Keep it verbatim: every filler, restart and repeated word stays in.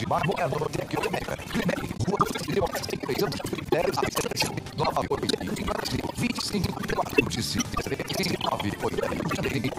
de Mar Morador de Quilomega, Climec, Rua do Frio, trinta e oito, Critérios, Nova Oito, Brasil, vinte e cinco, quatro, de cinco, nove, oito, Rio de Janeiro,